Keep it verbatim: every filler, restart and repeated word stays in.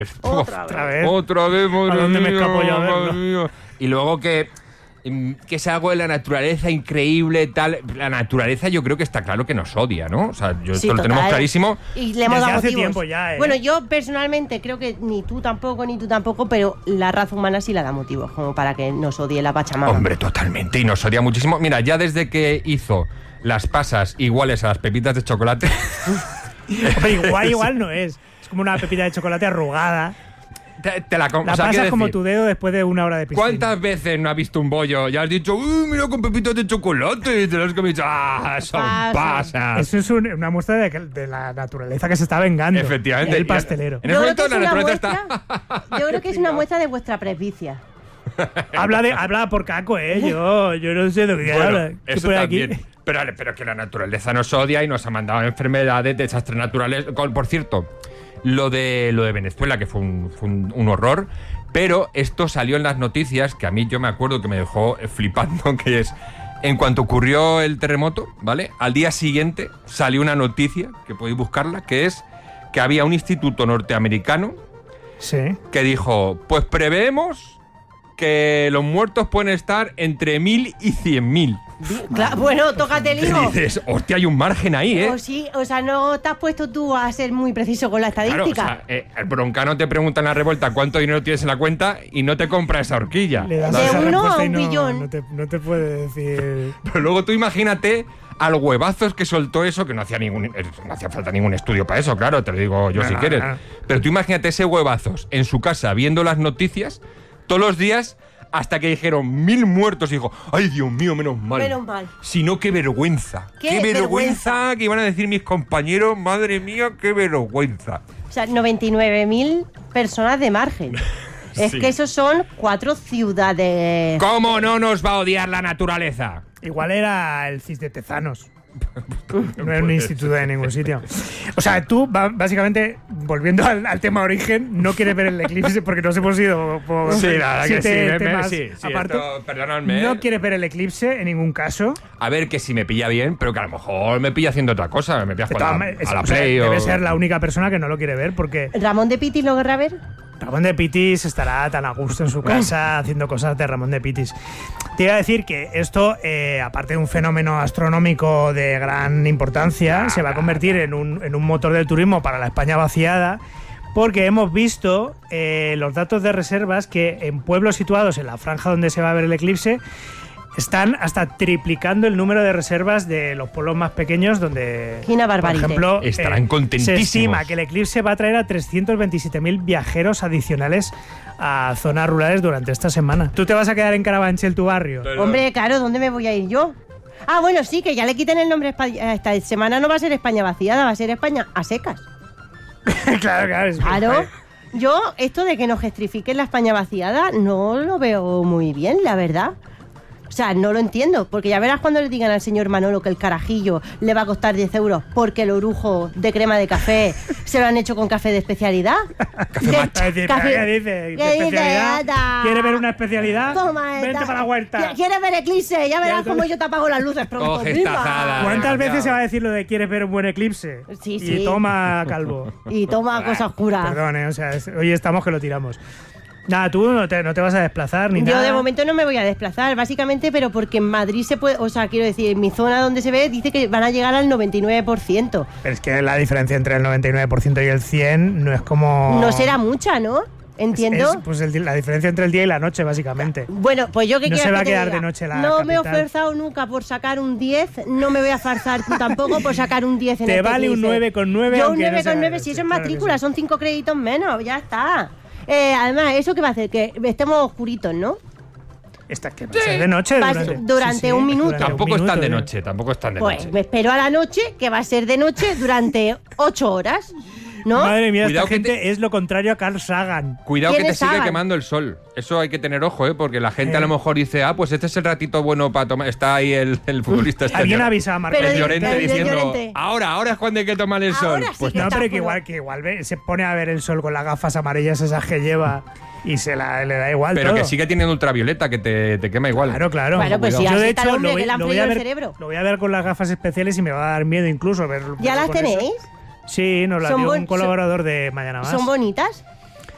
Otra, Otra vez. vez. Otra vez, madre ¿A dónde me mía, escapo yo a verlo? madre mía. Y luego que, que es algo de la naturaleza increíble, tal. La naturaleza yo creo que está claro que nos odia, ¿no? O sea, yo Sí, esto lo tenemos total. clarísimo. Y le hemos Desde dado hace motivos. tiempo ya, ¿eh? Bueno, yo personalmente creo que ni tú tampoco, ni tú tampoco, pero la raza humana sí la da motivos, como para que nos odie la Pachamama. Hombre, totalmente. Y nos odia muchísimo. Mira, ya desde que hizo las pasas iguales a las pepitas de chocolate... Hombre, igual, igual no es. Es como una pepita de chocolate arrugada. Te, te la com- La o sea, pasas quiero como decir, tu dedo después de una hora de piscina. ¿cuántas veces no has visto un bollo y has dicho, uy, mira con pepitas de chocolate? Y te lo has comido, ah, son Pasa. pasas. Eso es un- una muestra de, que- de la naturaleza que se está vengando. Efectivamente. El pastelero. En Yo ese creo que momento es la una naturaleza muestra, está... yo creo que es una muestra de vuestra presbicia. Habla, de, habla por caco, ¿eh? Yo, yo no sé de lo que Bueno, habla. ¿Qué eso pone aquí? también. Pero, pero que la naturaleza nos odia y nos ha mandado enfermedades, desastres naturales. Con- Por cierto, lo de, lo de Venezuela, que fue, un, fue un, un horror, pero esto salió en las noticias, que a mí yo me acuerdo que me dejó eh, flipando, que es, en cuanto ocurrió el terremoto, ¿vale? Al día siguiente salió una noticia, que podéis buscarla, que es que había un instituto norteamericano Sí. que dijo, pues preveemos que los muertos pueden estar entre mil y cien mil. Claro, bueno, tócate el Y higo. dices, hostia, hay un margen ahí, ¿eh? O sí, o sea, no te has puesto tú a ser muy preciso con la Claro, o estadística. sea, eh, el broncano te pregunta en la revuelta cuánto dinero tienes en la cuenta y no te compra esa horquilla. Le das De esa uno respuesta a y un no, billón. No te, no te puede decir. Pero luego tú imagínate al huevazos que soltó eso, que no hacía ningún eh, no hacía falta ningún estudio para eso, claro, te lo digo yo No, si no, quieres. no. Pero tú imagínate ese huevazos en su casa viendo las noticias todos los días hasta que dijeron mil muertos y dijo, ay Dios mío, menos mal. Menos mal. Si no, qué vergüenza. Qué vergüenza, vergüenza. que iban a decir mis compañeros, madre mía, qué vergüenza. O sea, noventa y nueve mil personas de margen. Es Sí. que esos son cuatro ciudades. ¿Cómo no nos va a odiar la naturaleza? Igual era el CIS de Tezanos. No era un instituto de ningún sitio. O sea, tú, ba- básicamente, volviendo al, al tema origen, no quieres ver el eclipse porque nos hemos ido por Sí, la verdad que siete sí, me- me- temas sí, sí, aparte. esto, perdonadme, No ¿eh? quieres ver el eclipse en ningún caso. A ver, que si me pilla bien, pero que a lo mejor me pilla haciendo otra cosa. Me pilla De jugando todas a, maneras, a la o sea, Play debe o... ser la única persona que no lo quiere ver porque ¿Ramón de Pitis lo querrá ver? Ramón de Pitis estará tan a gusto en su casa haciendo cosas de Ramón de Pitis. Te iba a decir que esto, eh, aparte de un fenómeno astronómico de gran importancia, se va a convertir en un, en un motor del turismo para la España vaciada, porque hemos visto eh, los datos de reservas que en pueblos situados en la franja donde se va a ver el eclipse están hasta triplicando el número de reservas de los pueblos más pequeños donde, Quina por barbarite. ejemplo, Estarán contentísimos. se estima que el eclipse va a traer a trescientos veintisiete mil viajeros adicionales a zonas rurales durante esta semana. ¿Tú te vas a quedar en Carabanchel, tu barrio? Hombre, claro, ¿dónde me voy a ir yo? Ah, bueno, sí, que ya le quiten el nombre a España. Esta semana no va a ser España vaciada, va a ser España a secas. claro, claro. Es Claro. Yo, esto de que nos gestrifiquen la España vaciada, no lo veo muy bien, la verdad. O sea, no lo entiendo, porque ya verás cuando le digan al señor Manolo que el carajillo le va a costar diez euros porque el orujo de crema de café se lo han hecho con café de especialidad. Café De- macho. Es decir, café- ¿qué dice? ¿Qué ¿Qué dice, especialidad? gata? ¿Quieres ver una especialidad? Toma Vente esta. para la huerta. ¿Quieres ver eclipse? Ya verás Ya, cómo tú- yo te apago las luces pronto. Coge ¡Viva! esta tajada. ¿Cuántas Demasiado. veces se va a decir lo de quieres ver un buen eclipse? Sí, Y sí. toma calvo. Y toma cosa oscura. Perdón, eh, o sea, es- hoy estamos que lo tiramos. Nada, tú no te, no te vas a desplazar ni Yo nada. de momento no me voy a desplazar, básicamente, pero porque en Madrid se puede, o sea, quiero decir, en mi zona donde se ve, dice que van a llegar al noventa y nueve por ciento. Pero es que la diferencia entre el noventa y nueve por ciento y el cien por ciento no es como... No será mucha, ¿no? Entiendo. Es, pues el- la diferencia entre el día y la noche, básicamente. Bueno, pues yo que No quiero se va que a te quedar diga. de noche la No me he capital. esforzado nunca por sacar un diez, no me voy a esforzar tampoco por sacar un diez en Te este vale un eclipse. nueve con nueve, Yo un aunque no nueve sea con de nueve, noche, si eso es claro que matrícula, sí. son cinco créditos menos, ya está. Eh, además, ¿eso qué va a hacer? Que estemos oscuritos, ¿no? Esta que va a ser de noche Va a durante, ser durante un minuto. durante un Tampoco están de minuto, ¿eh? noche, tampoco están de Pues noche. me espero a la noche, que va a ser de noche durante ocho horas, ¿no? Madre mía, Cuidado esta que te- gente es lo contrario a Carl Sagan. Cuidado que ¿Quién te es sigue Sagan? quemando el sol. Eso hay que tener ojo, ¿eh? Porque la gente Eh. a lo mejor dice, ah, pues este es el ratito bueno para tomar. Está ahí el, el futbolista este. Alguien Llor- avisa a Marco. Pero el de- Llorente pero de diciendo, Llorente. ahora, ahora es cuando hay que tomar el sol. Ahora sí Pues que No, está pero que oscuro. igual, que igual ve- se pone a ver el sol con las gafas amarillas esas que lleva y se la, le da igual pero todo. que sigue teniendo ultravioleta, que te, te quema igual. Claro, claro. Bueno, pues Cuidado. sí, Yo así de está el hecho hombre lo voy, que le han lo voy freído a el ver, cerebro. lo voy a ver con las gafas especiales y me va a dar miedo incluso ver. ¿Ya las con eso. tenéis? Sí, nos las Son dio buen- un colaborador de Mañana Más. ¿Son bonitas?